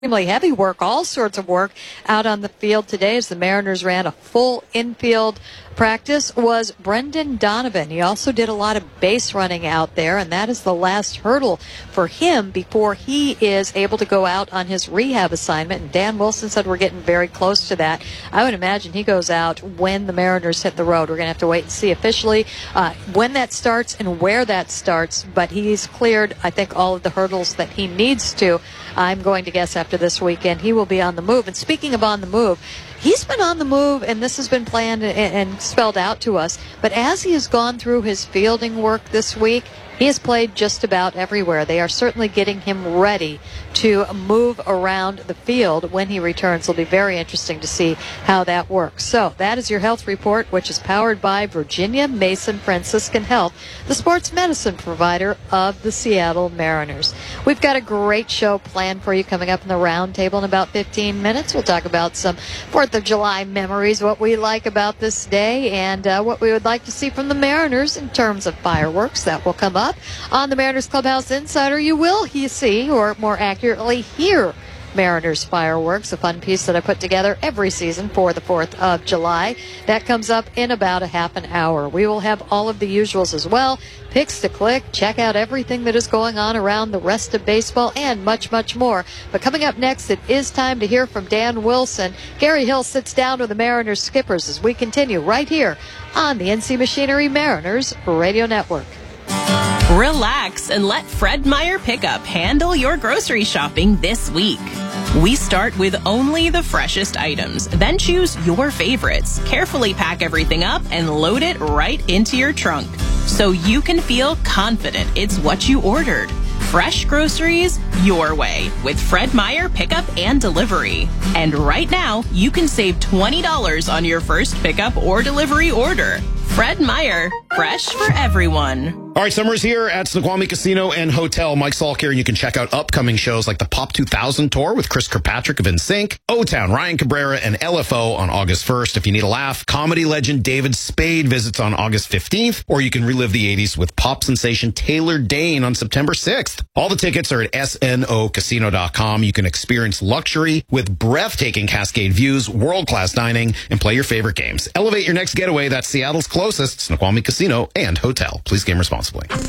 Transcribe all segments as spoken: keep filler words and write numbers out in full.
extremely heavy work, all sorts of work out on the field today as the Mariners ran a full infield practice was Brendan Donovan. He also did a lot of base running out there, and that is the last hurdle for him before he is able to go out on his rehab assignment. And Dan Wilson said we're getting very close to that. I would imagine he goes out when the Mariners hit the road. We're going to have to wait and see officially uh, when that starts and where that starts, but he's cleared, I think, all of the hurdles that he needs to. I'm going to guess after this weekend he will be on the move. And speaking of on the move, he's been on the move, and this has been planned and, and spelled out to us. But as he has gone through his fielding work this week, he has played just about everywhere. They are certainly getting him ready to move around the field when he returns. It'll be very interesting to see how that works. So that is your health report, which is powered by Virginia Mason Franciscan Health, the sports medicine provider of the Seattle Mariners. We've got a great show planned for you coming up in the round table in about fifteen minutes. We'll talk about some fourth of July memories, what we like about this day, and uh, what we would like to see from the Mariners in terms of fireworks. That will come up on the Mariners Clubhouse Insider. You will you see, or more accurately hear, Mariners fireworks, a fun piece that I put together every season for the fourth of July. That comes up in about a half an hour. We will have all of the usuals as well. Picks to click, check out everything that is going on around the rest of baseball, and much, much more. But coming up next, it is time to hear from Dan Wilson. Gary Hill sits down with the Mariners skippers as we continue right here on the N C Machinery Mariners Radio Network. Relax and let Fred Meyer Pickup handle your grocery shopping this week. We start with only the freshest items, then choose your favorites. Carefully pack everything up and load it right into your trunk so you can feel confident it's what you ordered. Fresh groceries your way with Fred Meyer Pickup and Delivery. And right now, you can save twenty dollars on your first pickup or delivery order. Fred Meyer, fresh for everyone. All right, summer's here at Snoqualmie Casino and Hotel. Mike Salk here, and you can check out upcoming shows like the Pop two thousand Tour with Chris Kirkpatrick of N Sync, O-Town, Ryan Cabrera, and L F O on August first. If you need a laugh, comedy legend David Spade visits on August fifteenth, or you can relive the eighties with pop sensation Taylor Dane on September sixth. All the tickets are at S N O casino dot com. You can experience luxury with breathtaking Cascade views, world-class dining, and play your favorite games. Elevate your next getaway. That's Seattle's closest Snoqualmie Casino and Hotel. Please game responsibly.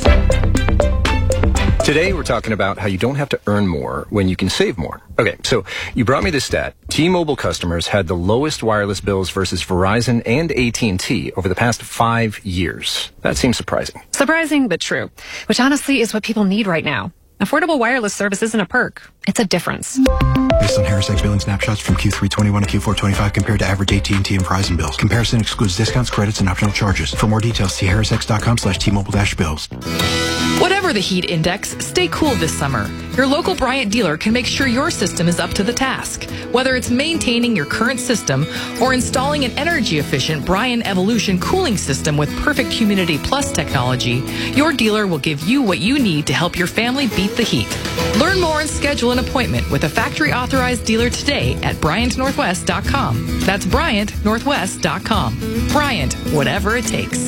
Today, we're talking about how you don't have to earn more when you can save more. Okay, so you brought me this stat. T-Mobile customers had the lowest wireless bills versus Verizon and A T and T over the past five years. That seems surprising. Surprising, but true. Which honestly is what people need right now. Affordable wireless service isn't a perk. It's a difference. Based on Harris X billing snapshots from Q three twenty-one to Q four twenty-five compared to average A T and T and Verizon bills. Comparison excludes discounts, credits, and optional charges. For more details, see harris x dot com slash T Mobile dash bills. Whatever the heat index, stay cool this summer. Your local Bryant dealer can make sure your system is up to the task. Whether it's maintaining your current system or installing an energy-efficient Bryant Evolution cooling system with perfect Humidity Plus technology, your dealer will give you what you need to help your family beat the heat. Learn more and schedule an appointment with a factory-authorized dealer today at Bryant Northwest dot com. That's Bryant Northwest dot com. Bryant, whatever it takes.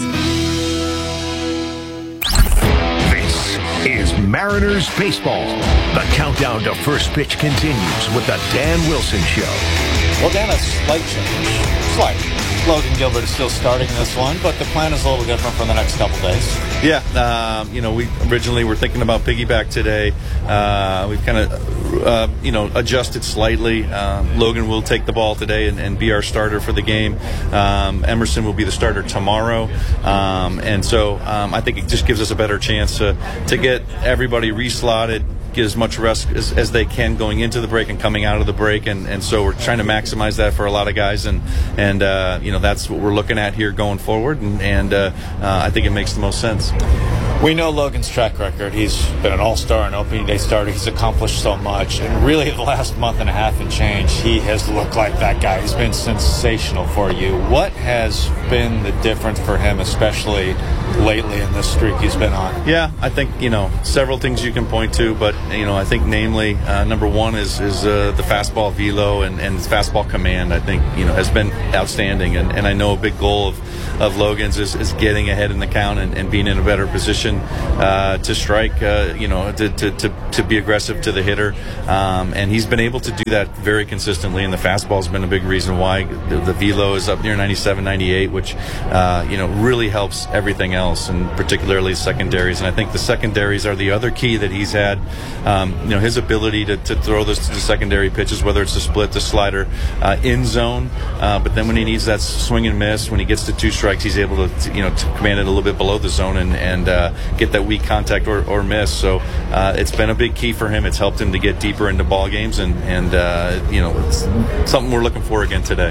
Is Mariners baseball. The countdown to first pitch continues with the Dan Wilson Show. Well, Dan, a slight change. Slight. Logan Gilbert is still starting this one, but the plan is a little different for the next couple days. Yeah, um, you know, we originally were thinking about piggyback today. Uh, we've kind of, uh, you know, adjusted slightly. Um, Logan will take the ball today and, and be our starter for the game. Um, Emerson will be the starter tomorrow. Um, and so um, I think it just gives us a better chance to, to get everybody reslotted, get as much rest as, as they can going into the break and coming out of the break, and, and so we're trying to maximize that for a lot of guys, and and uh, you know that's what we're looking at here going forward, and, and uh, uh, I think it makes the most sense. We know Logan's track record. He's been an all-star and opening day starter. He's accomplished so much, and really the last month and a half and change, he has looked like that guy. He's been sensational for you. What has been the difference for him, especially lately in this streak he's been on? Yeah, I think, you know, several things you can point to, but, you know, I think namely, uh, number one is is uh, the fastball velo and, and his fastball command, I think, you know, has been outstanding, and, and I know a big goal of, of Logan's is, is getting ahead in the count and, and being in a better position position uh, to strike, uh, you know, to, to, to, to be aggressive to the hitter. Um, and he's been able to do that very consistently, and the fastball's been a big reason why. The, the velo is up near ninety-seven, ninety-eight, which, uh, you know, really helps everything else, and particularly secondaries. And I think the secondaries are the other key that he's had. Um, you know, his ability to, to throw the, the secondary pitches, whether it's the split, the slider, uh, in zone. Uh, but then when he needs that swing and miss, when he gets to two strikes, he's able to, to you know, to command it a little bit below the zone and, and uh, get that weak contact or, or miss. So uh, it's been a big key for him. It's helped him to get deeper into ball games, and, and uh, you know, it's something we're looking for again today.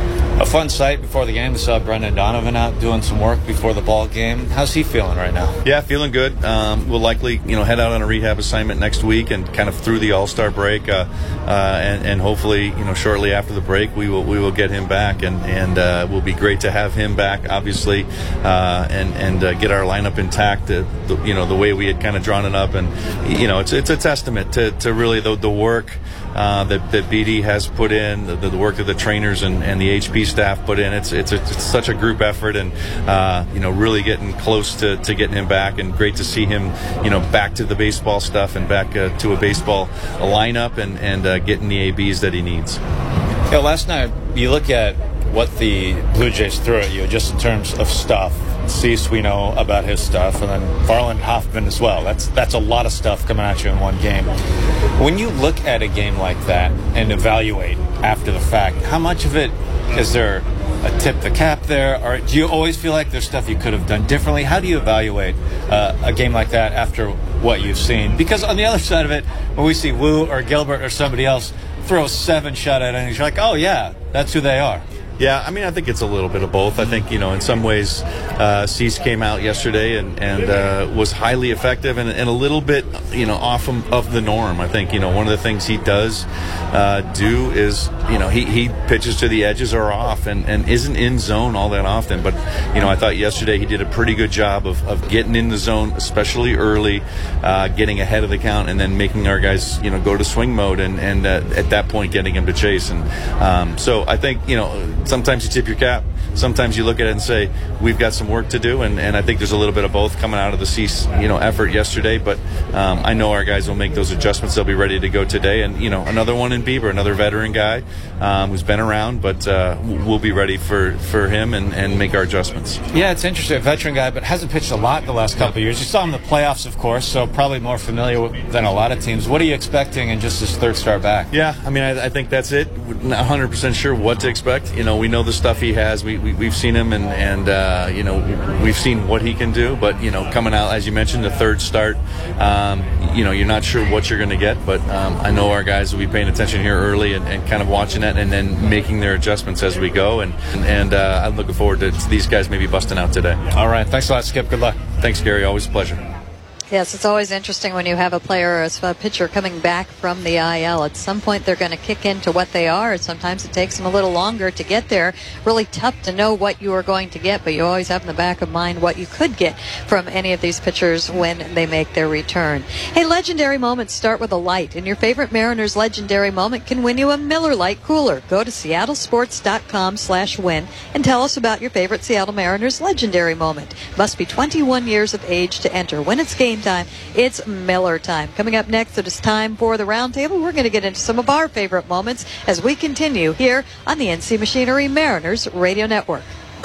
A fun sight before the game. We saw Brendan Donovan out doing some work before the ball game. How's he feeling right now? Yeah, feeling good. Um, we'll likely, you know, head out on a rehab assignment next week and kind of through the All-Star break, uh, uh, and, and hopefully, you know, shortly after the break, we will we will get him back, and and uh, it will be great to have him back, obviously, uh, and and uh, get our lineup intact. Uh, the, you know, the way we had kind of drawn it up, and you know, it's it's a testament to, to really the the work uh, that that B D has put in, the, the work that the trainers and, and the H P staff put in. It's it's, a, it's such a group effort, and uh, you know, really getting close to, to getting him back, and great to see him, you know, back to the baseball stuff and back uh, to a baseball lineup, and and uh, getting the A Bs that he needs. Yeah, last night you look at what the Blue Jays threw at you, just in terms of stuff. Cease, we know about his stuff, and then Farland Hoffman as well. That's that's a lot of stuff coming at you in one game. When you look at a game like that and evaluate after the fact, how much of it is there a tip the cap there, or do you always feel like there's stuff you could have done differently? How do you evaluate uh, a game like that after what you've seen? Because on the other side of it, when we see Wu or Gilbert or somebody else throw seven shutout innings, you're like, oh yeah, that's who they are. Yeah, I mean, I think it's a little bit of both. I think, you know, in some ways, uh, Cease came out yesterday and, and uh, was highly effective and, and a little bit, you know, off of, of the norm. I think, you know, one of the things he does uh, do is, you know, he, he pitches to the edges or off and, and isn't in zone all that often. But, you know, I thought yesterday he did a pretty good job of, of getting in the zone, especially early, uh, getting ahead of the count, and then making our guys, you know, go to swing mode, and, and uh, at that point getting him to chase. And um, so I think, you know, sometimes you tip your cap. Sometimes you look at it and say, we've got some work to do, and, and I think there's a little bit of both coming out of the Cease, you know, effort yesterday. But um, I know our guys will make those adjustments. They'll be ready to go today. And, you know, another one in Bieber, another veteran guy um, who's been around, but uh, we'll be ready for, for him and, and make our adjustments. Yeah, it's interesting. A veteran guy, but hasn't pitched a lot the last couple of years. You saw him in the playoffs, of course, so probably more familiar with, than a lot of teams. What are you expecting in just his third start back? Yeah, I mean, I, I think that's it. Not one hundred percent sure what to expect. You know, we know the stuff he has. We, we, we've seen him, and, and uh, you know, we've seen what he can do. But, you know, coming out, as you mentioned, the third start, um, you know, you're not sure what you're going to get. But um, I know our guys will be paying attention here early and, and kind of watching that and then making their adjustments as we go. And, and uh, I'm looking forward to these guys maybe busting out today. All right. Thanks a lot, Skip. Good luck. Thanks, Gary. Always a pleasure. Yes, it's always interesting when you have a player or a pitcher coming back from the I L. At some point, they're going to kick into what they are. Sometimes it takes them a little longer to get there. Really tough to know what you are going to get, but you always have in the back of mind what you could get from any of these pitchers when they make their return. Hey, legendary moments start with a light, and your favorite Mariners legendary moment can win you a Miller Lite cooler. Go to seattle sports dot com slash win and tell us about your favorite Seattle Mariners legendary moment. Must be twenty-one years of age to enter. When it's game time, it's Miller time. Coming up next, it is time for the roundtable. We're going to get into some of our favorite moments as we continue here on the N C Machinery Mariners Radio Network.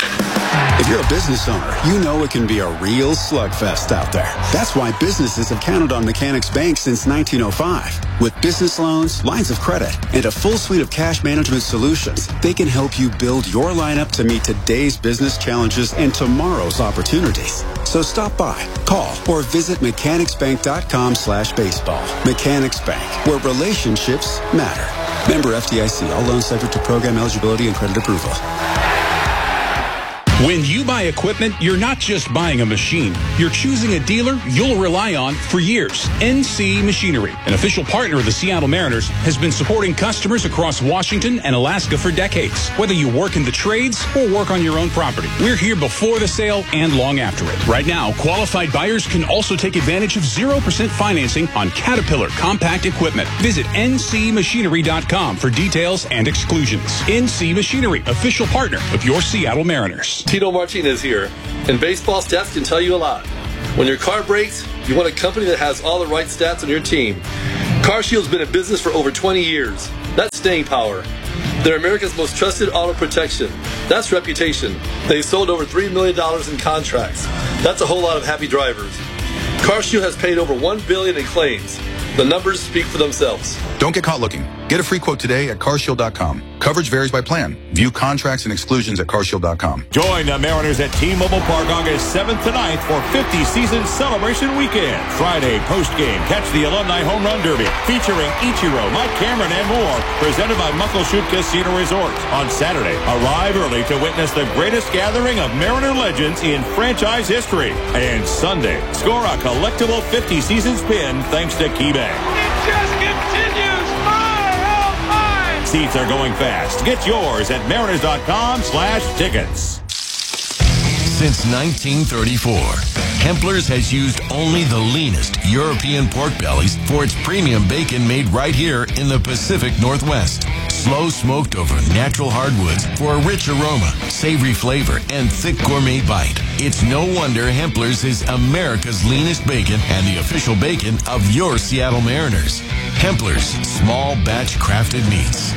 If you're a business owner, you know it can be a real slugfest out there. That's why businesses have counted on Mechanics Bank since nineteen oh five. With business loans, lines of credit, and a full suite of cash management solutions, they can help you build your lineup to meet today's business challenges and tomorrow's opportunities. So stop by, call, or visit mechanics bank dot com slash baseball. Mechanics Bank, where relationships matter. Member F D I C. All loans subject to program eligibility and credit approval. When you buy equipment, you're not just buying a machine. You're choosing a dealer you'll rely on for years. N C Machinery, an official partner of the Seattle Mariners, has been supporting customers across Washington and Alaska for decades. Whether you work in the trades or work on your own property, we're here before the sale and long after it. Right now, qualified buyers can also take advantage of zero percent financing on Caterpillar compact equipment. Visit N C machinery dot com for details and exclusions. N C Machinery, official partner of your Seattle Mariners. Tito Martinez here, and baseball stats can tell you a lot. When your car breaks, you want a company that has all the right stats on your team. CarShield's been in business for over twenty years. That's staying power. They're America's most trusted auto protection. That's reputation. They sold over three million dollars in contracts. That's a whole lot of happy drivers. CarShield has paid over one billion dollars in claims. The numbers speak for themselves. Don't get caught looking. Get a free quote today at car shield dot com. Coverage varies by plan. View contracts and exclusions at car shield dot com. Join the Mariners at T-Mobile Park August seventh to ninth for fifty season celebration weekend. Friday post-game, catch the Alumni Home Run Derby featuring Ichiro, Mike Cameron, and more. Presented by Muckleshoot Casino Resort. On Saturday, arrive early to witness the greatest gathering of Mariner legends in franchise history. And Sunday, score a collectible fifty season spin thanks to KeyBank. It just continues. My, oh my. Seats are going fast. Get yours at mariners dot com slash tickets. Since nineteen thirty-four, Hempler's has used only the leanest European pork bellies for its premium bacon made right here in the Pacific Northwest. Slow smoked over natural hardwoods for a rich aroma, savory flavor, and thick gourmet bite. It's no wonder Hempler's is America's leanest bacon and the official bacon of your Seattle Mariners. Hempler's, small batch crafted meats.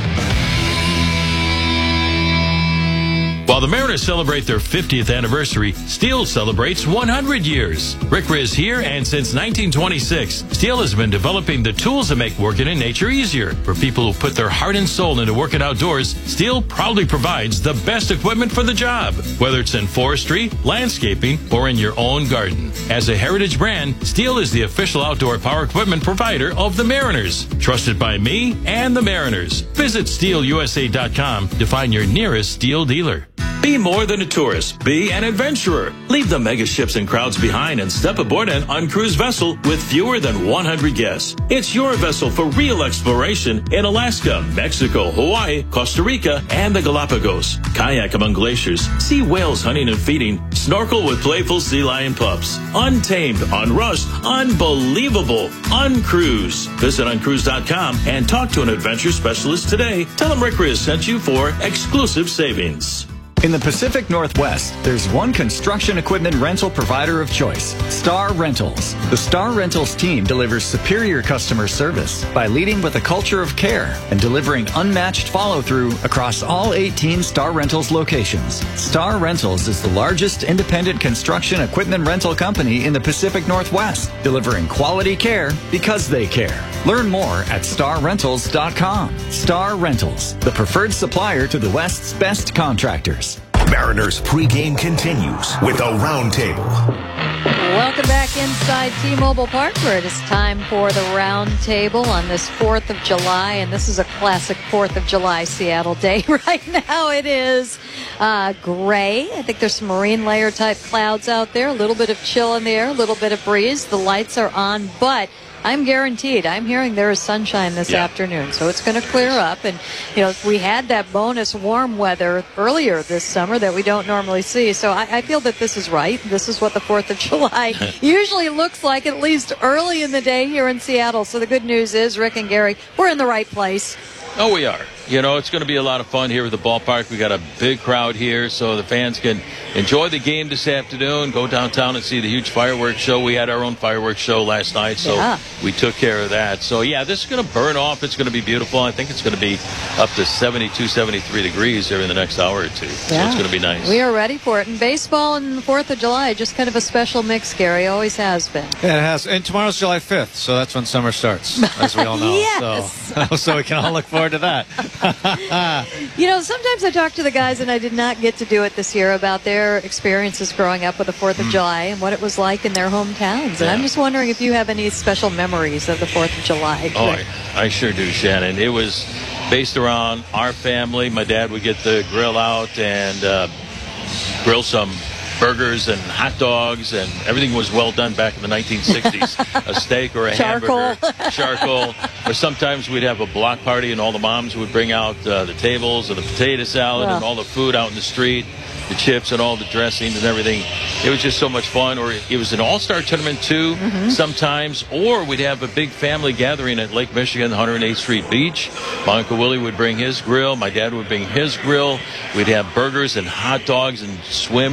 While the Mariners celebrate their fiftieth anniversary, Steel celebrates one hundred years. Rick Riz here, and since nineteen twenty-six, Steel has been developing the tools that make working in nature easier. For people who put their heart and soul into working outdoors, Steel proudly provides the best equipment for the job, whether it's in forestry, landscaping, or in your own garden. As a heritage brand, Steel is the official outdoor power equipment provider of the Mariners. Trusted by me and the Mariners. Visit steel u s a dot com to find your nearest Steel dealer. Be more than a tourist. Be an adventurer. Leave the mega ships and crowds behind and step aboard an uncruised vessel with fewer than one hundred guests. It's your vessel for real exploration in Alaska, Mexico, Hawaii, Costa Rica, and the Galapagos. Kayak among glaciers. See whales hunting and feeding. Snorkel with playful sea lion pups. Untamed, unrushed, unbelievable. Uncruise. Visit uncruise dot com and talk to an adventure specialist today. Tell them Rick Riz sent you for exclusive savings. In the Pacific Northwest, there's one construction equipment rental provider of choice, Star Rentals. The Star Rentals team delivers superior customer service by leading with a culture of care and delivering unmatched follow-through across all eighteen Star Rentals locations. Star Rentals is the largest independent construction equipment rental company in the Pacific Northwest, delivering quality care because they care. Learn more at star rentals dot com. Star Rentals, the preferred supplier to the West's best contractors. Mariners pregame continues with a roundtable. Welcome back inside T-Mobile Park, where it is time for the roundtable on this fourth of July, and this is a classic fourth of July Seattle day. Right now it is uh, gray. I think there's some marine layer type clouds out there, a little bit of chill in the air, a little bit of breeze. The lights are on, but I'm guaranteed. I'm hearing there is sunshine this yeah. afternoon, so it's going to clear up. And, you know, we had that bonus warm weather earlier this summer that we don't normally see. So I, I feel that this is right. This is what the fourth of July usually looks like, at least early in the day here in Seattle. So the good news is, Rick and Gary, we're in the right place. Oh, we are. You know, it's going to be a lot of fun here at the ballpark. We got a big crowd here, so the fans can enjoy the game this afternoon, go downtown and see the huge fireworks show. We had our own fireworks show last night, so yeah. we took care of that. So, yeah, this is going to burn off. It's going to be beautiful. I think it's going to be up to seventy-two, seventy-three degrees here in the next hour or two. So yeah. it's going to be nice. We are ready for it. And baseball and the fourth of July, just kind of a special mix, Gary. Always has been. Yeah, it has. And tomorrow's July fifth, so that's when summer starts, as we all know. Yes. So, so we can all look forward to that. You know, sometimes I talk to the guys, and I did not get to do it this year, about their experiences growing up with the fourth of mm. July and what it was like in their hometowns. Yeah. And I'm just wondering if you have any special memories of the fourth of July. Oh, I, I sure do, Shannon. It was based around our family. My dad would get the grill out and uh, grill some burgers and hot dogs, and everything was well done back in the nineteen sixties. A steak or a charcoal. hamburger, charcoal. Or sometimes we'd have a block party, and all the moms would bring out uh, the tables and the potato salad well. and all the food out in the street, the chips and all the dressings and everything. It was just so much fun. Or it was an all-star tournament too, mm-hmm. sometimes. Or we'd have a big family gathering at Lake Michigan, one hundred eighth Street Beach. My Uncle Willie would bring his grill. My dad would bring his grill. We'd have burgers and hot dogs and swim in the lake.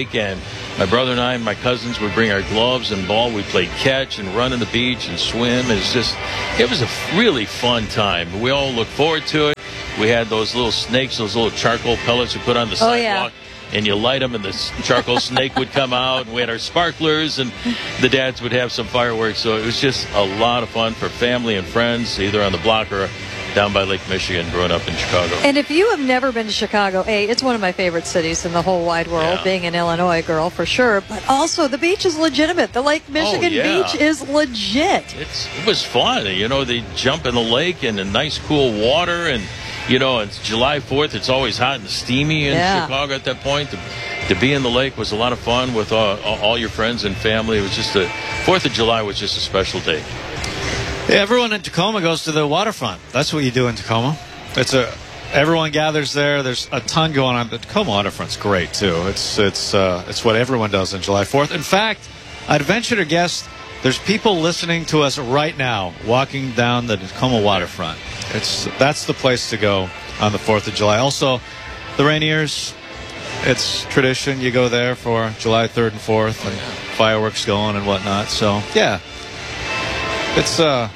lake, and my brother and I and my cousins would bring our gloves and ball. We played catch and run on the beach and swim. It's just, it was a really fun time. We all look forward to it. We had those little snakes, those little charcoal pellets you put on the Oh, sidewalk. yeah. And you light them, and the charcoal snake would come out. And we had our sparklers, and the dads would have some fireworks. So it was just a lot of fun for family and friends, either on the block or down by Lake Michigan, growing up in Chicago. And if you have never been to Chicago, A, it's one of my favorite cities in the whole wide world, Yeah. being an Illinois girl for sure. But also, the beach is legitimate. The Lake Michigan Oh, yeah. beach is legit. It's, it was fun. You know, they jump in the lake and the nice, cool water. And, you know, it's July fourth. It's always hot and steamy in Yeah. Chicago at that point. To, to be in the lake was a lot of fun with all, all your friends and family. It was just a fourth of July was just a special day. Yeah, everyone in Tacoma goes to the waterfront. That's what you do in Tacoma. It's a everyone gathers there. There's a ton going on. The Tacoma waterfront's great too. It's it's uh, it's what everyone does on July fourth. In fact, I'd venture to guess there's people listening to us right now walking down the Tacoma waterfront. It's that's the place to go on the fourth of July. Also, the Rainiers. It's tradition. You go there for July third and fourth, and fireworks going and whatnot. So yeah. It's uh,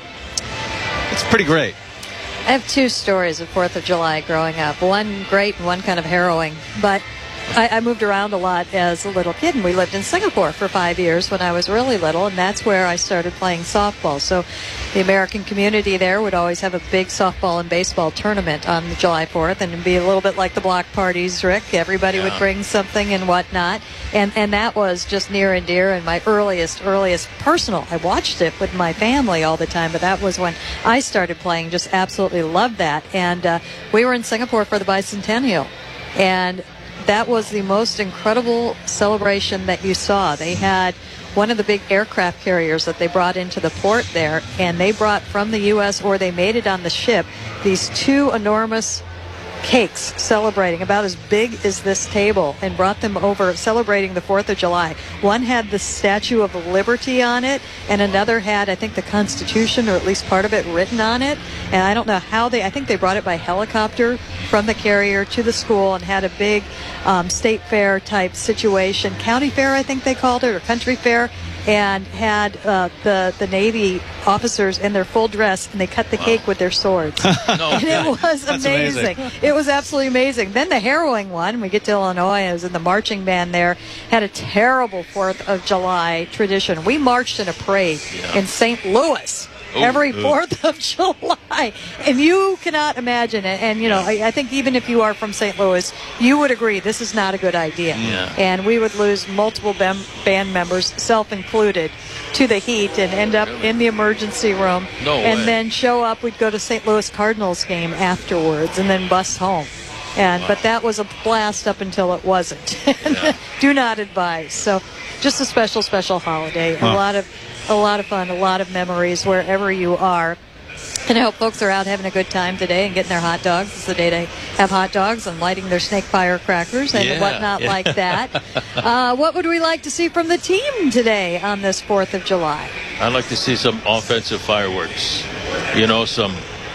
it's pretty great. I have two stories of fourth of July growing up. One great and one kind of harrowing. But I, I moved around a lot as a little kid, and we lived in Singapore for five years when I was really little, and that's where I started playing softball. So the American community there would always have a big softball and baseball tournament on July fourth, and it'd be a little bit like the block parties, Rick. Everybody Yeah. would bring something and whatnot. And and that was just near and dear and my earliest, earliest personal. I watched it with my family all the time, but that was when I started playing. Just absolutely loved that. And uh, we were in Singapore for the bicentennial. And that was the most incredible celebration that you saw. They had one of the big aircraft carriers that they brought into the port there, and they brought from the U S, or they made it on the ship, these two enormous cakes celebrating about as big as this table, and brought them over celebrating the fourth of July. One had the Statue of Liberty on it, and another had, I think, the Constitution, or at least part of it, written on it. And I don't know how they, I think they brought it by helicopter from the carrier to the school, and had a big um, state fair type situation. County fair, I think they called it, or country fair. And had uh, the the Navy officers in their full dress, and they cut the wow. cake with their swords. no, and it was That's amazing. amazing. It was absolutely amazing. Then the harrowing one, we get to Illinois, I was in the marching band there, had a terrible fourth of July tradition. We marched in a parade yeah. in Saint Louis. Ooh, every fourth of July, and you cannot imagine it. And you know, I, I think even if you are from Saint Louis, you would agree this is not a good idea. Yeah. And we would lose multiple bam- band members, self included, to the heat, and end up in the emergency room. No and way. then show up. We'd go to Saint Louis Cardinals game afterwards, and then bus home. And Wow. but that was a blast up until it wasn't. Yeah. Do not advise. So, just a special, special holiday. Huh. A lot of. A lot of fun, a lot of memories wherever you are. And I hope folks are out having a good time today and getting their hot dogs. It's the day to have hot dogs and lighting their snake firecrackers and Yeah, whatnot yeah. like that. Uh, what would we like to see from the team today on this fourth of July? I'd like to see some offensive fireworks. You know, some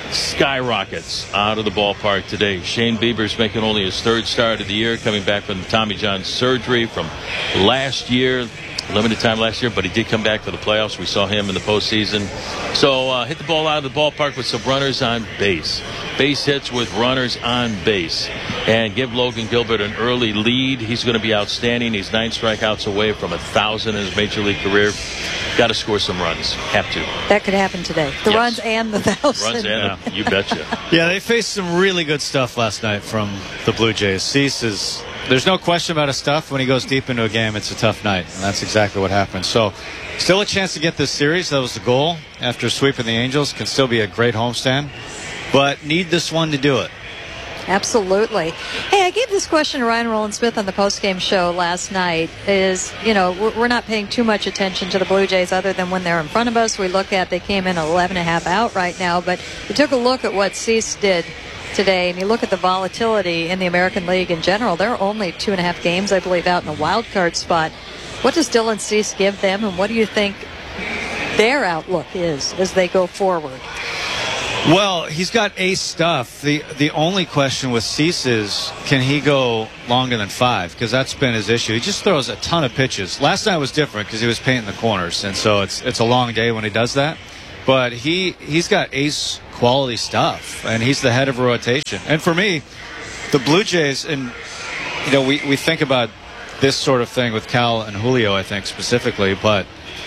skyrockets out of the ballpark today. Shane Bieber's making only his third start of the year, coming back from the Tommy John surgery from last year. Limited time last year, but he did come back for the playoffs. We saw him in the postseason. So uh, hit the ball out of the ballpark with some runners on base. Base hits with runners on base. And give Logan Gilbert an early lead. He's going to be outstanding. He's nine strikeouts away from a thousand in his major league career. Got to score some runs. Have to. That could happen today. The Yes. runs and the thousand. Runs and the, you betcha. Yeah, they faced some really good stuff last night from the Blue Jays. Cease is, there's no question about his stuff. When he goes deep into a game, it's a tough night, and that's exactly what happened. So, still a chance to get this series. That was the goal. After sweeping the Angels, can still be a great homestand, but need this one to do it. Absolutely. Hey, I gave this question to Ryan Rowland-Smith on the postgame show last night. Is, you know, we're not paying too much attention to the Blue Jays other than when they're in front of us. We look at, they came in eleven and a half out right now, but we took a look at what Cease did today, and you look at the volatility in the American League in general. They're only two and a half games, I believe, out in the wild card spot. What does Dylan Cease give them, and what do you think their outlook is as they go forward? Well, he's got ace stuff. The the only question with Cease is, can he go longer than five? Because that's been his issue. He just throws a ton of pitches. Last night was different because he was painting the corners, and so it's it's a long day when he does that. But he, he's got ace quality stuff, and he's the head of a rotation. And for me, the Blue Jays, and you know, we, we think about this sort of thing with Cal and Julio, I think, specifically. But,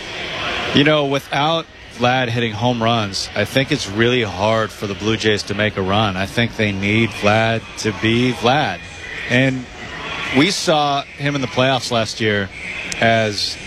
you know, without Vlad hitting home runs, I think it's really hard for the Blue Jays to make a run. I think they need Vlad to be Vlad. And we saw him in the playoffs last year as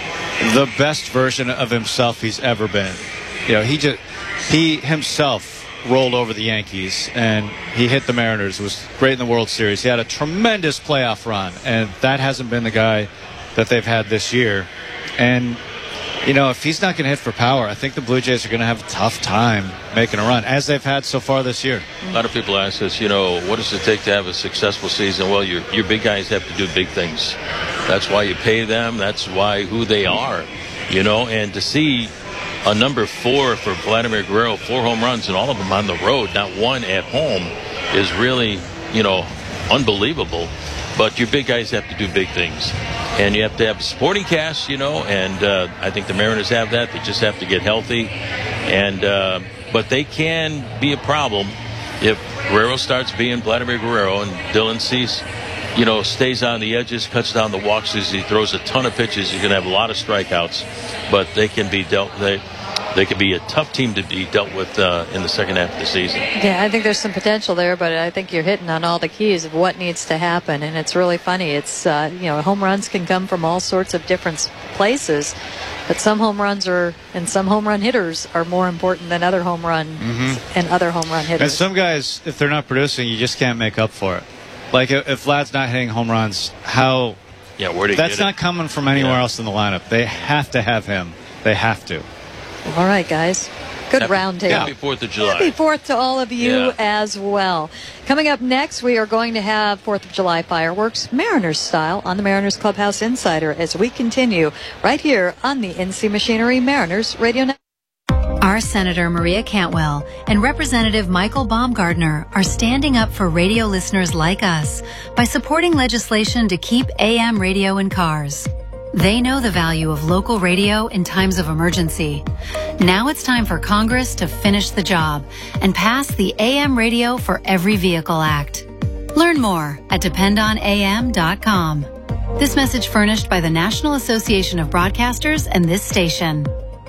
the best version of himself he's ever been. You know, he just he himself rolled over the Yankees, and he hit the Mariners. It was great in the World Series. He had a tremendous playoff run, and that hasn't been the guy that they've had this year. And you know, if he's not going to hit for power, I think the Blue Jays are going to have a tough time making a run, as they've had so far this year. A lot of people ask us, you know, what does it take to have a successful season? Well, your your big guys have to do big things. That's why you pay them. That's why who they are, you know. And to see a number four for Vladimir Guerrero, four home runs, and all of them on the road, not one at home, is really, you know, unbelievable. But your big guys have to do big things. And you have to have a supporting cast, you know, and uh, I think the Mariners have that. They just have to get healthy. And uh, but they can be a problem if Guerrero starts being Vladimir Guerrero and Dylan Cease, you know, stays on the edges, cuts down the walks as he throws a ton of pitches. You're going to have a lot of strikeouts, but they can be dealt. They they can be a tough team to be dealt with uh, in the second half of the season. Yeah, I think there's some potential there, but I think you're hitting on all the keys of what needs to happen. And it's really funny. It's uh, you know, home runs can come from all sorts of different places, but some home runs are and some home run hitters are more important than other home run mm-hmm. and other home run hitters. And some guys, if they're not producing, you just can't make up for it. Like if Vlad's not hitting home runs, how? Yeah, where do you That's get not it? coming from anywhere Yeah. else in the lineup. They have to have him. They have to. All right, guys. Good Happy, round table. Happy fourth of July. Happy fourth to all of you Yeah. as well. Coming up next, we are going to have fourth of July fireworks, Mariners style, on the Mariners Clubhouse Insider as we continue right here on the N C Machinery Mariners Radio Network. Our Senator Maria Cantwell and Representative Michael Baumgardner are standing up for radio listeners like us by supporting legislation to keep A M radio in cars. They know the value of local radio in times of emergency. Now it's time for Congress to finish the job and pass the A M Radio for Every Vehicle Act. Learn more at depend on A M dot com. This message furnished by the National Association of Broadcasters and this station.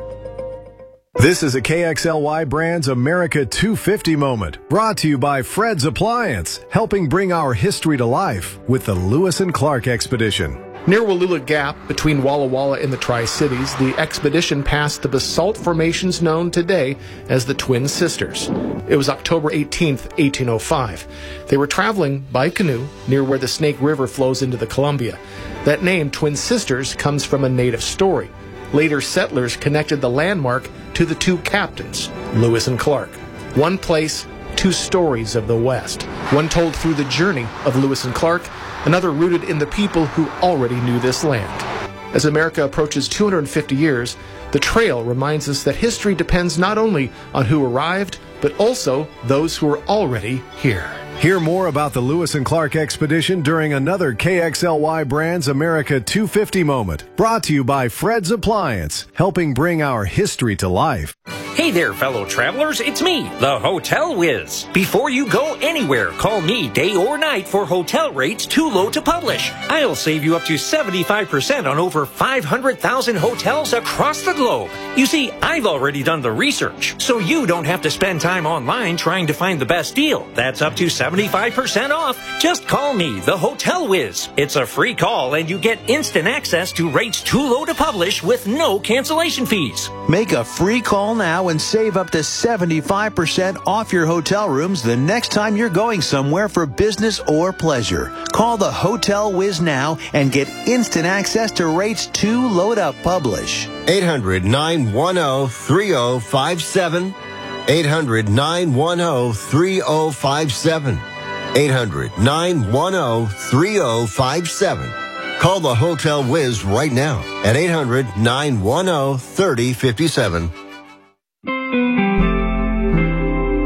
This is a K X L Y Brands America two fifty moment, brought to you by Fred's Appliance, helping bring our history to life with the Lewis and Clark Expedition. Near Wallula Gap, between Walla Walla and the Tri-Cities, the expedition passed the basalt formations known today as the Twin Sisters. It was October eighteenth, eighteen oh five. They were traveling by canoe near where the Snake River flows into the Columbia. That name, Twin Sisters, comes from a native story. Later settlers connected the landmark to the two captains, Lewis and Clark. One place, two stories of the West. One told through the journey of Lewis and Clark, another rooted in the people who already knew this land. As America approaches two hundred fifty years, the trail reminds us that history depends not only on who arrived, but also those who are already here. Hear more about the Lewis and Clark Expedition during another K X L Y Brands America two fifty moment, brought to you by Fred's Appliance, helping bring our history to life. Hey there, fellow travelers. It's me, the Hotel Whiz. Before you go anywhere, call me day or night for hotel rates too low to publish. I'll save you up to seventy-five percent on over five hundred thousand hotels across the globe. You see, I've already done the research, so you don't have to spend time online trying to find the best deal. That's up to seventy-five percent off. Just call me, the Hotel Whiz. It's a free call, and you get instant access to rates too low to publish with no cancellation fees. Make a free call now and save up to seventy-five percent off your hotel rooms the next time you're going somewhere for business or pleasure. Call the Hotel Whiz now and get instant access to rates too low to publish. eight hundred, nine one zero, three zero five seven. eight hundred, nine one zero, three zero five seven. eight hundred, nine one zero, three zero five seven. Call the Hotel Whiz right now at eight hundred, nine one zero, three zero five seven.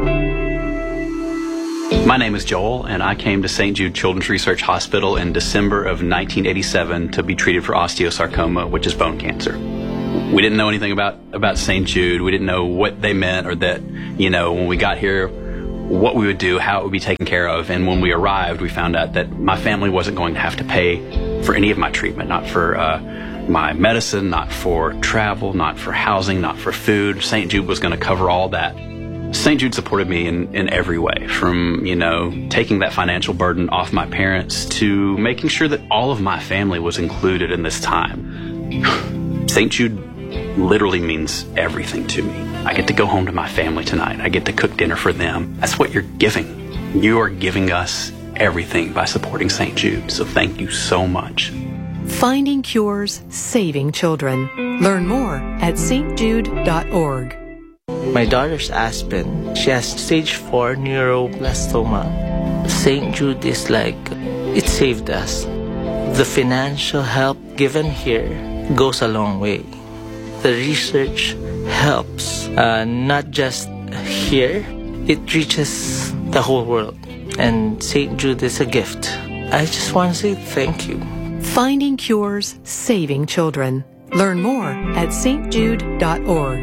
My name is Joel, and I came to Saint Jude Children's Research Hospital in December of nineteen eighty-seven to be treated for osteosarcoma, which is bone cancer. We didn't know anything about, about Saint Jude. We didn't know what they meant, or that, you know, when we got here, what we would do, how it would be taken care of. And when we arrived, we found out that my family wasn't going to have to pay for any of my treatment, not for uh, my medicine, not for travel, not for housing, not for food. Saint Jude was going to cover all that. Saint Jude supported me in, in every way, from, you know, taking that financial burden off my parents to making sure that all of my family was included in this time. Saint Jude literally means everything to me. I get to go home to my family tonight. I get to cook dinner for them. That's what you're giving. You are giving us everything by supporting Saint Jude. So thank you so much. Finding cures, saving children. Learn more at s t jude dot org. My daughter's Aspen. She has stage four neuroblastoma. Saint Jude is like, it saved us. The financial help given here goes a long way. The research helps, uh, not just here, it reaches the whole world. And Saint Jude is a gift. I just want to say thank you. Finding cures, saving children. Learn more at s t jude dot org.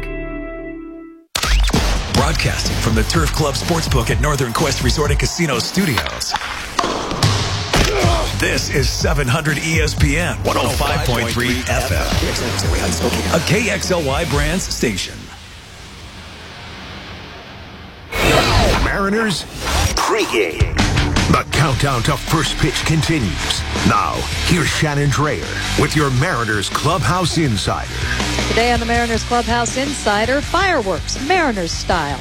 Broadcasting from the Turf Club Sportsbook at Northern Quest Resort and Casino Studios. This is seven hundred E S P N one oh five point three F M, a K X L Y Brands station. Mariners pregame. The countdown to first pitch continues. Now, here's Shannon Drayer with your Mariners Clubhouse Insider. Today on the Mariners Clubhouse Insider, fireworks, Mariners style.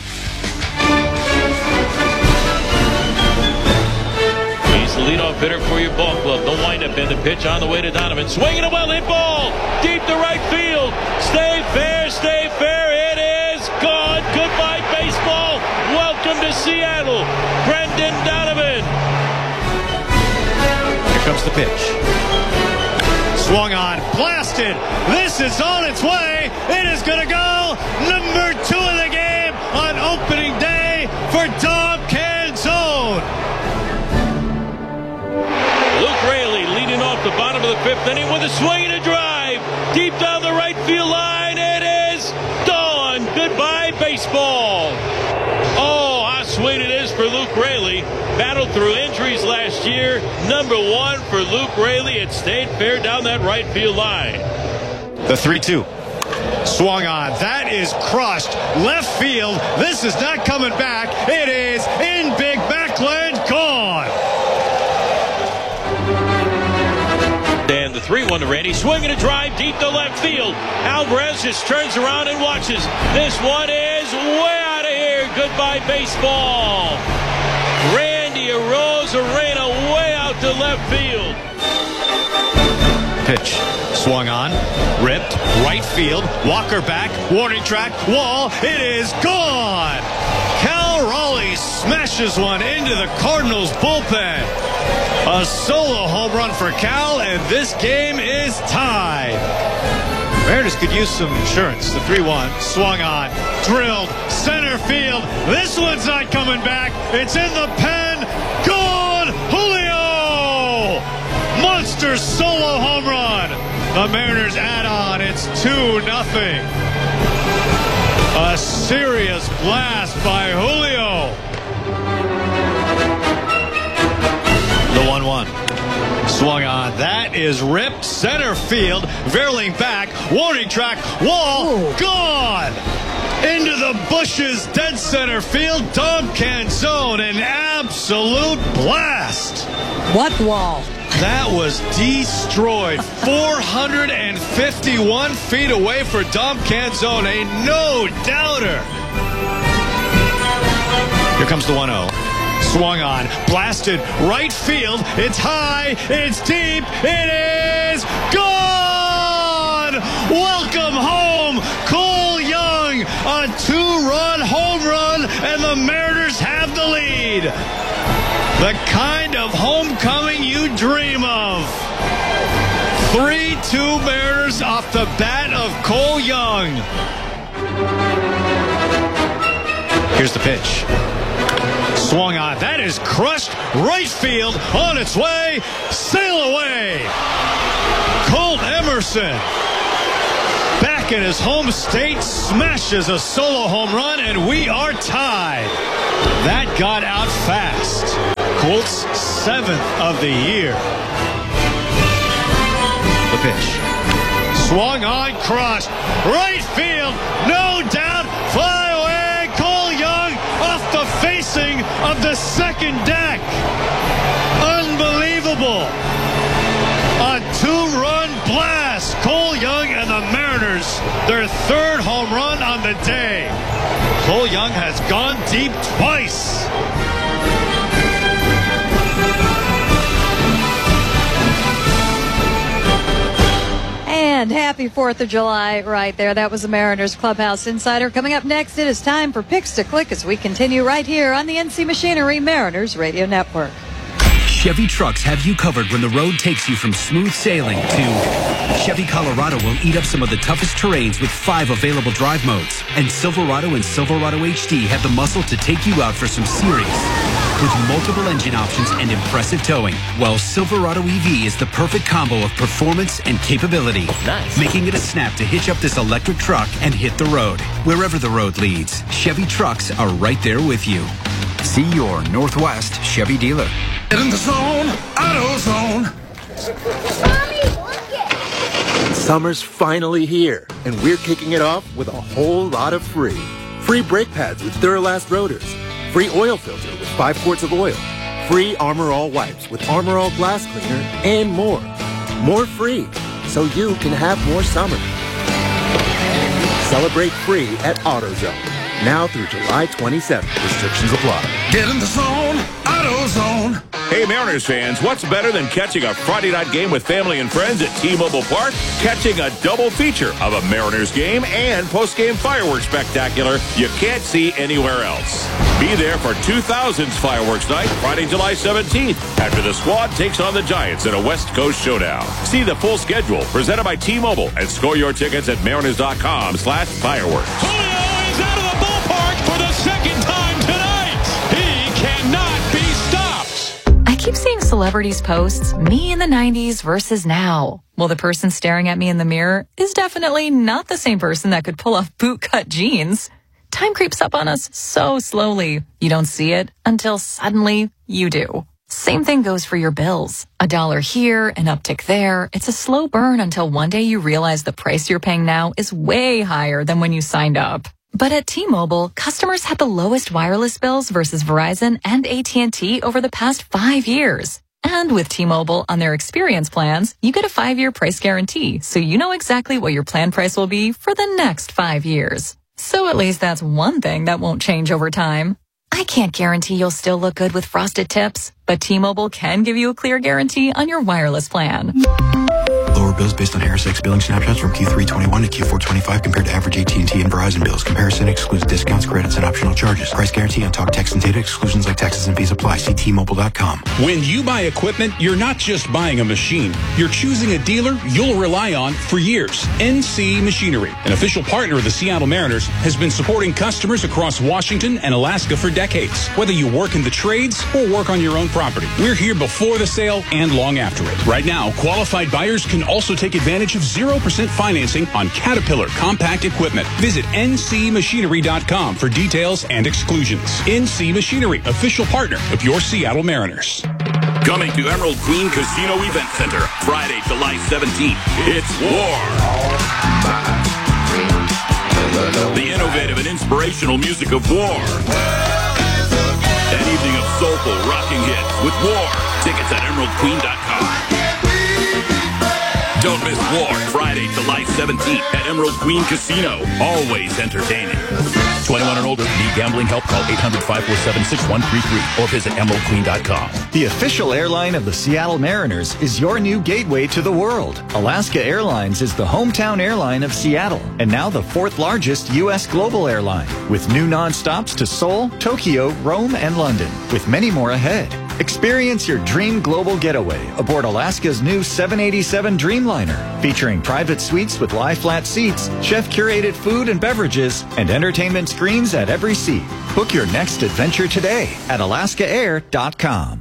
He's the leadoff hitter for your ball club. The windup and the pitch on the way to Donovan. Swinging a well-hit ball. Deep to right field. Stay fair, stay fair. It is gone. Goodbye, baseball. Welcome to Seattle. Brendan Donovan. Here comes the pitch. Swung on, blasted. This is on its way. It is going to go. Number two of the game on opening day for Dom Canzone. Luke Raley leading off the bottom of the fifth inning with a swing and a drive. Deep down the right field line. It is gone. Goodbye, baseball. Oh, how sweet it is for Luke Raley. Battled through injuries last year. Number one for Luke Raley. It stayed fair down that right field line. The three two. Swung on. That is crushed. Left field. This is not coming back. It is in Big Backland. Gone. And the three one to Randy. Swinging a drive deep to left field. Alvarez just turns around and watches. This one is way out of here. Goodbye, baseball. Randy Arozarena way out to left field. Pitch. Swung on. Ripped. Right field. Walker back. Warning track. Wall. It is gone. Cal Raleigh smashes one into the Cardinals bullpen. A solo home run for Cal, and this game is tied. Mariners could use some insurance. The three one. Swung on. Drilled. Center field. This one's not coming back. It's in the pen. Gone. Julio. Monster solo home run. The Mariners add on. It's two nothing. A serious blast by Julio. The one one. Swung on. That is ripped. Center field. Verling back. Warning track. Wall. Ooh. Gone. Into the bushes. Dead center field. Dom Canzone. An absolute blast. What wall? That was destroyed. four hundred fifty-one feet away for Dom Canzone. A no-doubter. Here comes the one oh. Swung on. Blasted. Right field. It's high. It's deep. It is gone. Welcome home, Cole Young. A two-run home run, and the Mariners have the lead. The kind of homecoming you dream of. three two Mariners off the bat of Cole Young. Here's the pitch. Swung on. That is crushed. Right field on its way. Sail away. Colt Emerson, back in his home state, smashes a solo home run, and we are tied. That got out fast. Colt's seventh of the year. The pitch. Swung on, crushed. Right field, no doubt. Fly away. Cole Young off the facing of the second deck. Unbelievable. A two-run blast. Cole Young and the Mariners, their third home run on the day. Cole Young has gone deep twice. And happy fourth of July right there. That was the Mariners Clubhouse Insider. Coming up next, it is time for Picks to Click as we continue right here on the N C Machinery Mariners Radio Network. Chevy trucks have you covered when the road takes you from smooth sailing to Chevy Colorado will eat up some of the toughest terrains with five available drive modes. And Silverado and Silverado H D have the muscle to take you out for some serious with multiple engine options and impressive towing. While Silverado E V is the perfect combo of performance and capability, nice. Making it a snap to hitch up this electric truck and hit the road. Wherever the road leads, Chevy trucks are right there with you. See your Northwest Chevy dealer. Get in the zone, AutoZone. Summer's finally here, and we're kicking it off with a whole lot of free. Free brake pads with Duralast rotors. Free oil filter with five quarts of oil. Free Armor All wipes with Armor All glass cleaner, and more. More free, so you can have more summer. Celebrate free at AutoZone. Now through July twenty-seventh. Restrictions apply. Get in the zone, AutoZone. Hey, Mariners fans, what's better than catching a Friday night game with family and friends at T-Mobile Park? Catching a double feature of a Mariners game and post-game fireworks spectacular you can't see anywhere else. Be there for two thousand's Fireworks Night, Friday, July seventeenth, after the squad takes on the Giants in a West Coast showdown. See the full schedule presented by T-Mobile and score your tickets at mariners.com slash fireworks. Julio is out of the ballpark for the second time tonight. He cannot be stopped. I keep seeing celebrities post me in the nineties versus now. Well, the person staring at me in the mirror is definitely not the same person that could pull off bootcut jeans. Time creeps up on us so slowly. You don't see it until suddenly you do. Same thing goes for your bills. A dollar here, an uptick there. It's a slow burn until one day you realize the price you're paying now is way higher than when you signed up. But at T-Mobile, customers had the lowest wireless bills versus Verizon and A T and T over the past five years. And with T-Mobile on their experience plans, you get a five-year price guarantee, so you know exactly what your plan price will be for the next five years. So at least that's one thing that won't change over time. I can't guarantee you'll still look good with frosted tips, but T-Mobile can give you a clear guarantee on your wireless plan. Lower bills based on Harris X billing snapshots from Q three twenty-one to Q four twenty-five compared to average A T and T and Verizon bills. Comparison excludes discounts, credits, and optional charges. Price guarantee on talk, text, and data. Exclusions like taxes and fees apply. See T Mobile dot com. When you buy equipment, you're not just buying a machine. You're choosing a dealer you'll rely on for years. N C Machinery, an official partner of the Seattle Mariners, has been supporting customers across Washington and Alaska for decades. Whether you work in the trades or work on your own property, we're here before the sale and long after it. Right now, qualified buyers can also take advantage of zero percent financing on Caterpillar compact equipment. Visit N C machinery dot com for details and exclusions. N C Machinery, official partner of your Seattle Mariners. Coming to Emerald Queen Casino Event Center, Friday, July seventeenth. It's War. The innovative and inspirational music of War. An evening of soulful, rocking hits with War. Tickets at emerald queen dot com. Don't miss War, Friday, July seventeenth at Emerald Queen Casino. Always entertaining. twenty-one and older. Need gambling help? Call eight hundred, five four seven, six one three three or visit emerald queen dot com. The official airline of the Seattle Mariners is your new gateway to the world. Alaska Airlines is the hometown airline of Seattle and now the fourth largest U S global airline with new nonstops to Seoul, Tokyo, Rome, and London, with many more ahead. Experience your dream global getaway aboard Alaska's new seven eighty-seven Dreamliner, featuring private suites with lie-flat seats, chef-curated food and beverages, and entertainment screens at every seat. Book your next adventure today at alaska air dot com.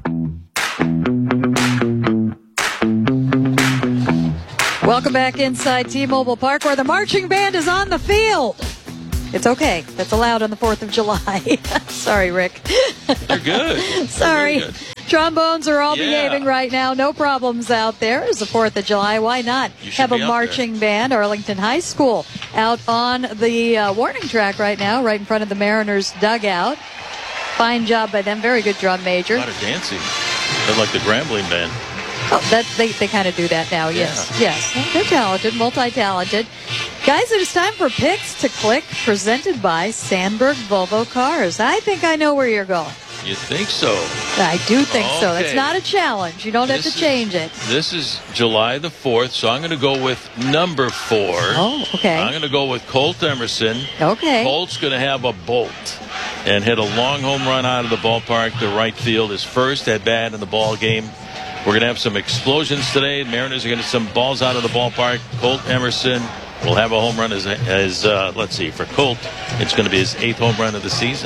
Welcome back inside T-Mobile Park, where the marching band is on the field. It's okay. That's allowed on the fourth of July. Sorry, Rick. You're good. Sorry. You're good. Trombones are all Yeah. behaving right now. No problems out there. It's the fourth of July. Why not You should have a be out marching band? Arlington High School out on the uh, warning track right now, right in front of the Mariners dugout. Fine job by them. Very good drum major. A lot of dancing. They're like the Grambling band. Oh, that, they, they kind of do that now, yes. Yeah. Yes. They're talented, multi-talented. Guys, it is time for Picks to Click, presented by Sandberg Volvo Cars. I think I know where you're going. You think so? I do think so. That's Okay. not a challenge. You don't This have to is- change it. This is July the fourth, so I'm going to go with number four. Oh, okay. I'm going to go with Colt Emerson. Okay. Colt's going to have a bolt and hit a long home run out of the ballpark to right field. His first at bat in the ball game. We're going to have some explosions today. Mariners are going to get some balls out of the ballpark. Colt Emerson will have a home run as, as uh, let's see, for Colt, it's going to be his eighth home run of the season.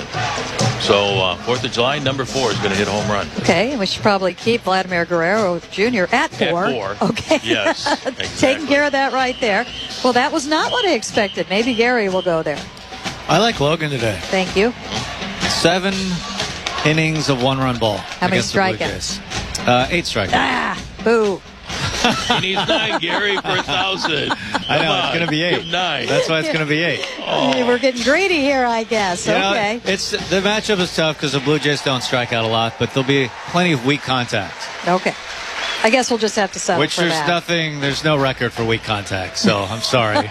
So uh, fourth of July, number four is going to hit a home run. Okay, and we should probably keep Vladimir Guerrero Junior at four. At four. Okay. Yes, Taking exactly. care of that right there. Well, that was not what I expected. Maybe Gary will go there. I like Logan today. Thank you. Seven innings of one-run ball. How many against the Blue strikeouts? Jays. Uh, eight strikeouts. Ah, boo. He needs nine, Gary, for a thousand. I know, it's going to be eight. Nine. That's why it's going to be eight. We're getting greedy here, I guess. You know, Okay. it's the matchup is tough because the Blue Jays don't strike out a lot, but there'll be plenty of weak contact. Okay. I guess we'll just have to settle Which for there's that. nothing, there's no record for weak contact, so I'm sorry.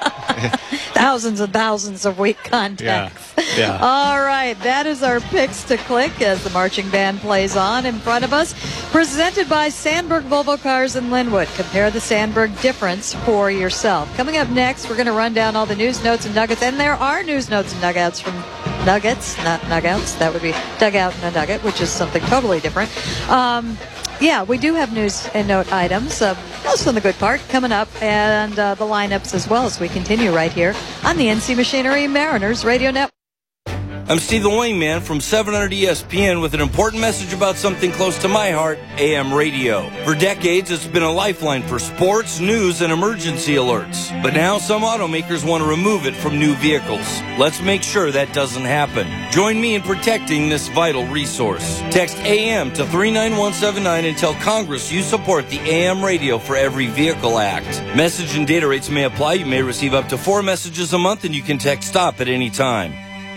Thousands and thousands of weak contacts. Yeah. Yeah. All right, that is our Picks to Click as the marching band plays on in front of us. Presented by Sandberg Volvo Cars in Linwood. Compare the Sandberg difference for yourself. Coming up next, we're going to run down all the news, notes, and nuggets. And there are news, notes, and nuggets from Nuggets, not Nugouts. That would be Dugout and a Nugget, which is something totally different. Um, yeah, we do have news and note items. Uh, most on the good part coming up, and uh, the lineups as well as we continue right here on the N C Machinery Mariners Radio Network. I'm Steve the Wingman from seven hundred E S P N with an important message about something close to my heart, A M radio. For decades, it's been a lifeline for sports, news, and emergency alerts. But now some automakers want to remove it from new vehicles. Let's make sure that doesn't happen. Join me in protecting this vital resource. Text A M to three nine one seven nine and tell Congress you support the A M Radio for Every Vehicle Act. Message and data rates may apply. You may receive up to four messages a month, and you can text STOP at any time.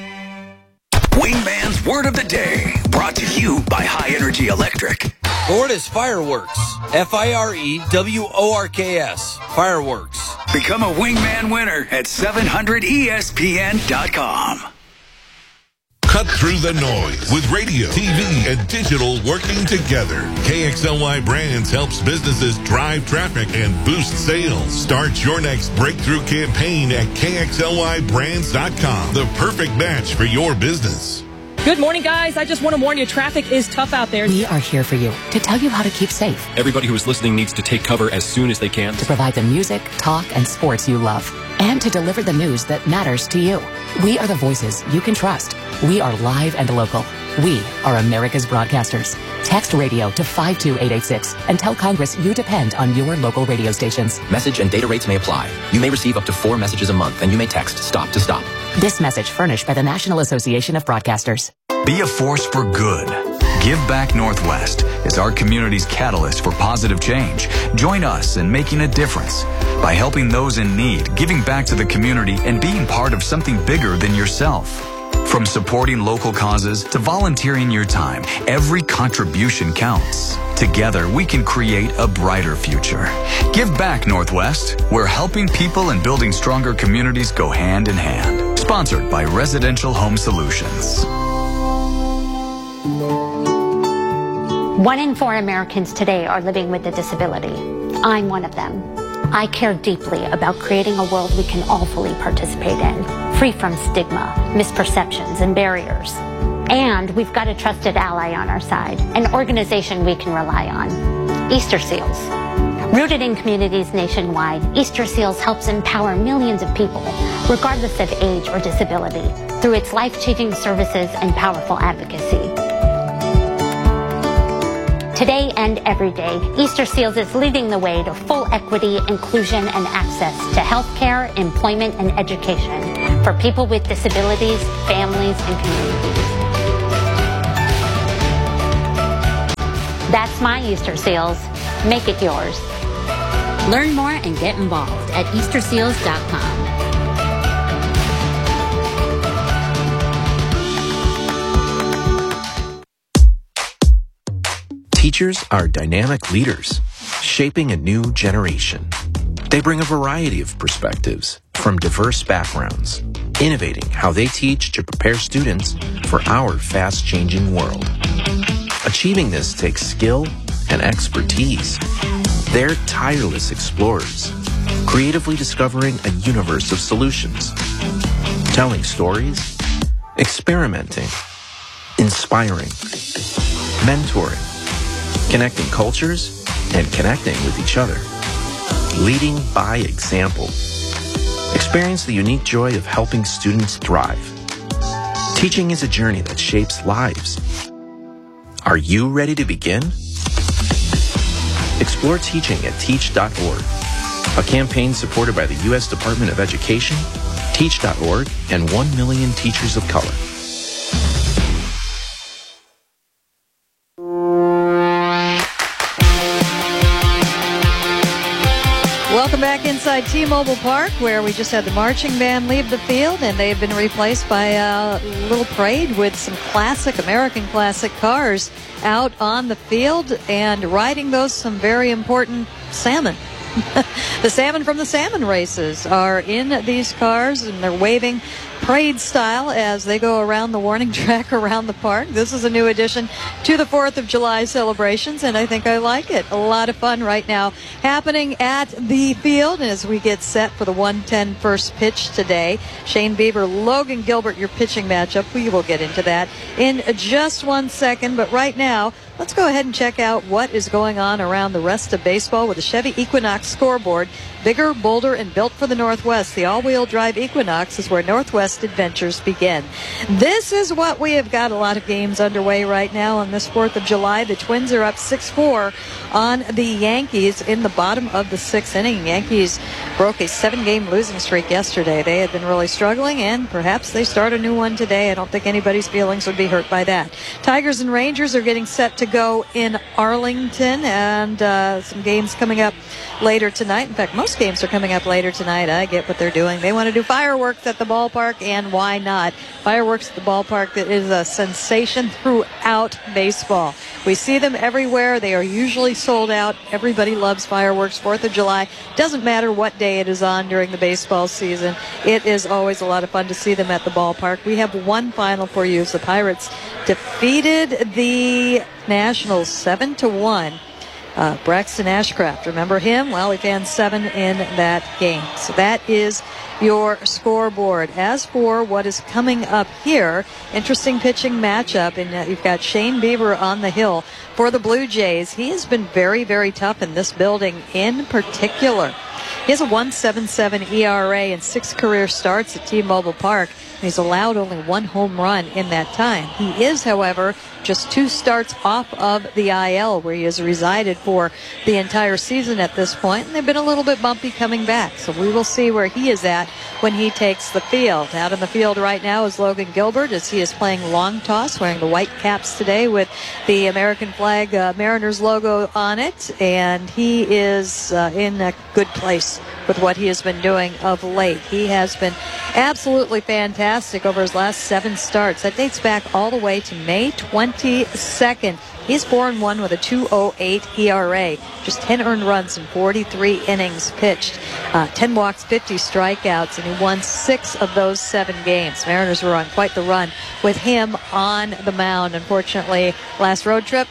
Wingman's Word of the Day, brought to you by High Energy Electric. The word is fireworks. F I R E W O R K S. Fireworks. Become a Wingman winner at seven hundred E S P N dot com. Cut through the noise with radio, T V, and digital working together. K X L Y Brands helps businesses drive traffic and boost sales. Start your next breakthrough campaign at K X L Y brands dot com. The perfect match for your business. Good morning, guys. I just want to warn you, traffic is tough out there. We are here for you to tell you how to keep safe, Everybody who is listening needs to take cover as soon as they can. to provide the music, talk, and sports you love, and to deliver the news that matters to you. We are the voices you can trust. We are live and local. We are America's broadcasters. Text radio to five two eight eight six and tell Congress you depend on your local radio stations. Message and data rates may apply. You may receive up to four messages a month, and you may text STOP to STOP. This message furnished by the National Association of Broadcasters. Be a force for good. Give Back Northwest is our community's catalyst for positive change. Join us in making a difference by helping those in need, giving back to the community, and being part of something bigger than yourself. From supporting local causes to volunteering your time, every contribution counts. Together, we can create a brighter future. Give Back Northwest, where helping people and building stronger communities go hand in hand. Sponsored by Residential Home Solutions. One in four Americans today are living with a disability. I'm one of them. I care deeply about creating a world we can all fully participate in, free from stigma, misperceptions, and barriers. And we've got a trusted ally on our side, an organization we can rely on, Easter Seals. Rooted in communities nationwide, Easter Seals helps empower millions of people, regardless of age or disability, through its life-changing services and powerful advocacy. Today and every day, Easter Seals is leading the way to full equity, inclusion, and access to health care, employment, and education for people with disabilities, families, and communities. That's my Easter Seals. Make it yours. Learn more and get involved at Easter Seals dot com. Teachers are dynamic leaders, shaping a new generation. They bring a variety of perspectives from diverse backgrounds, innovating how they teach to prepare students for our fast-changing world. Achieving this takes skill and expertise. They're tireless explorers, creatively discovering a universe of solutions, telling stories, experimenting, inspiring, mentoring, connecting cultures, and connecting with each other. Leading by example. Experience the unique joy of helping students thrive. Teaching is a journey that shapes lives. Are you ready to begin? Explore teaching at teach dot org, a campaign supported by the U S Department of Education, teach dot org, and one million teachers of color. Welcome back inside T-Mobile Park, where we just had the marching band leave the field, and they've been replaced by a little parade with some classic, American classic cars out on the field, and riding those some very important salmon. The salmon from the salmon races are in these cars, and they're waving parade style as they go around the warning track around the park. This is a new addition to the fourth of July celebrations, and I think I like it. A lot of fun right now happening at the field as we get set for the one ten first pitch today. Shane Bieber, Logan Gilbert, your pitching matchup. We will get into that in just one second, but right now, let's go ahead and check out what is going on around the rest of baseball with the Chevy Equinox scoreboard. Bigger, bolder, and built for the Northwest. The all-wheel drive Equinox is where Northwest adventures begin. This is what we have got. A lot of games underway right now on this fourth of July. The Twins are up six four on the Yankees in the bottom of the sixth inning. Yankees broke a seven-game losing streak yesterday. They had been really struggling, and perhaps they start a new one today. I don't think anybody's feelings would be hurt by that. Tigers and Rangers are getting set to go in Arlington, and uh, some games coming up later tonight. In fact, most games are coming up later tonight. I get what they're doing. They want to do fireworks at the ballpark, and why not? Fireworks at the ballpark, that is a sensation throughout baseball. We see them everywhere. They are usually sold out. Everybody loves fireworks. fourth of July. Doesn't matter what day it is on during the baseball season. It is always a lot of fun to see them at the ballpark. We have one final for you. The Pirates defeated the Nationals seven to one. Uh, Braxton Ashcraft, remember him? Well, he fanned seven in that game. So that is your scoreboard. As for what is coming up here, interesting pitching matchup. And uh, you've got Shane Bieber on the hill for the Blue Jays. He has been very, very tough in this building in particular. He has a one point seven seven E R A and six career starts at T-Mobile Park. He's allowed only one home run in that time. He is, however, just two starts off of the I L, where he has resided for the entire season at this point, and they've been a little bit bumpy coming back. So we will see where he is at when he takes the field. Out on the field right now is Logan Gilbert, as he is playing long toss, wearing the white caps today with the American flag uh, Mariners logo on it, and he is uh, in a good place with what he has been doing of late. He has been absolutely fantastic over his last seven starts. That dates back all the way to May twenty-second. He's four and one with a two point oh eight E R A. Just ten earned runs in forty-three innings pitched. Uh, ten walks, fifty strikeouts, and he won six of those seven games. Mariners were on quite the run with him on the mound. Unfortunately, last road trip,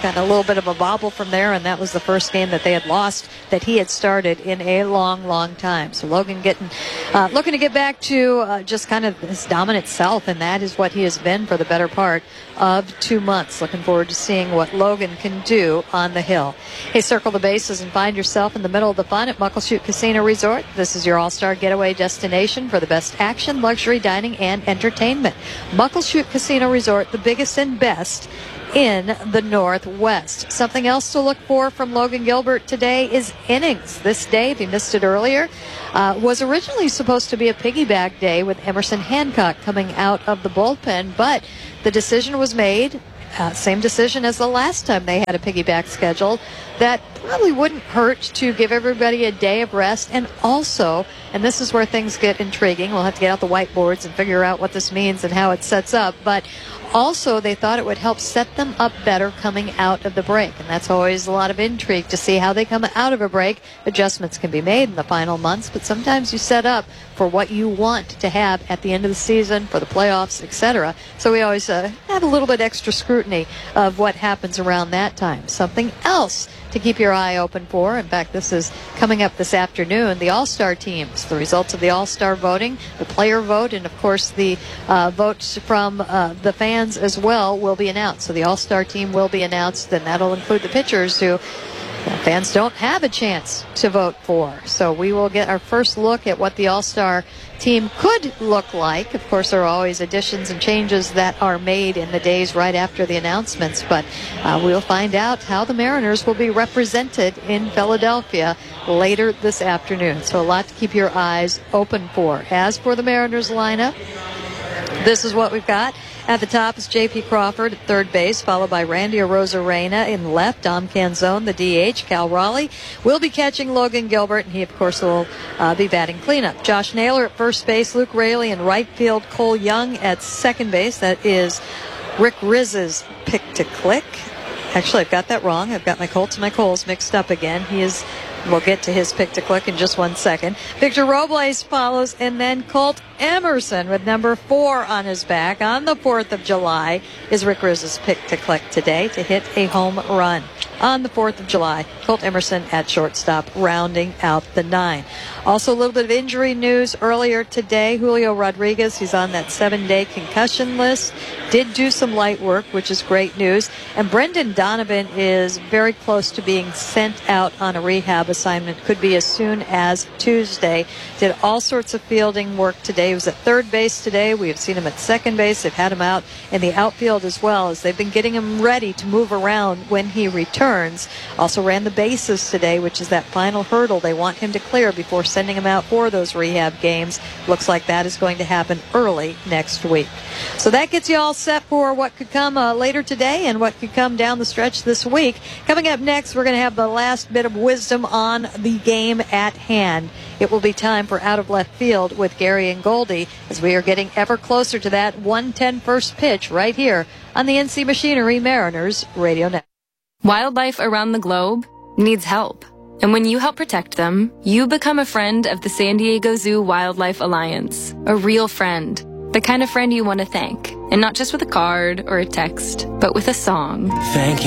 kind of a little bit of a bobble from there, and that was the first game that they had lost that he had started in a long, long time. So Logan getting, uh, looking to get back to uh, just kind of his dominant self, and that is what he has been for the better part of two months. Looking forward to seeing what Logan can do on the hill. Hey, circle the bases and find yourself in the middle of the fun at Muckleshoot Casino Resort. This is your all-star getaway destination for the best action, luxury, dining, and entertainment. Muckleshoot Casino Resort, the biggest and best in the Northwest. Something else to look for from Logan Gilbert today is innings. This day, if you missed it earlier, uh, was originally supposed to be a piggyback day with Emerson Hancock coming out of the bullpen, but the decision was made, uh, same decision as the last time they had a piggyback scheduled, that probably wouldn't hurt to give everybody a day of rest. And also, and this is where things get intriguing, we'll have to get out the whiteboards and figure out what this means and how it sets up, but also they thought it would help set them up better coming out of the break. And that's always a lot of intrigue to see how they come out of a break. Adjustments can be made in the final months, but sometimes you set up for what you want to have at the end of the season, for the playoffs, et cetera. So we always uh, have a little bit extra scrutiny of what happens around that time. Something else to keep your eye open for. In fact, this is coming up this afternoon. The All-Star teams, the results of the All-Star voting, the player vote, and of course the uh, votes from uh, the fans as well will be announced. So the All-Star team will be announced, and that'll include the pitchers who well, fans don't have a chance to vote for. So we will get our first look at what the All-Star team could look like. Of course, there are always additions and changes that are made in the days right after the announcements, but uh, we'll find out how the Mariners will be represented in Philadelphia later this afternoon. So a lot to keep your eyes open for. As for the Mariners lineup, this is what we've got. At the top is J P. Crawford at third base, followed by Randy Arozarena in left, Dom Canzone, the D H. Cal Raleigh will be catching Logan Gilbert, and he, of course, will uh, be batting cleanup. Josh Naylor at first base, Luke Raley in right field, Cole Young at second base. That is Rick Riz's pick to click. Actually, I've got that wrong. I've got my Colts and my Coles mixed up again. He is... We'll get to his pick to click in just one second. Victor Robles follows, and then Colt Emerson with number four on his back on the fourth of July is Rick Riz's pick to click today to hit a home run. On the fourth of July, Colt Emerson at shortstop, rounding out the nine. Also, a little bit of injury news earlier today. Julio Rodriguez, he's on that seven-day concussion list, did do some light work, which is great news. And Brendan Donovan is very close to being sent out on a rehab assignment. Could be as soon as Tuesday. Did all sorts of fielding work today. He was at third base today. We have seen him at second base. They've had him out in the outfield as well, as they've been getting him ready to move around when he returns. Also ran the bases today, which is that final hurdle they want him to clear before sending him out for those rehab games. Looks like that is going to happen early next week. So that gets you all set for what could come uh, later today and what could come down the stretch this week. Coming up next, we're going to have the last bit of wisdom on the game at hand. It will be time for Out of Left Field with Gary and Goldie, as we are getting ever closer to that one ten first pitch right here on the N C Machinery Mariners Radio Network. Wildlife around the globe needs help. And when you help protect them, you become a friend of the San Diego Zoo Wildlife Alliance. A real friend. The kind of friend you want to thank. And not just with a card or a text, but with a song. Thank you.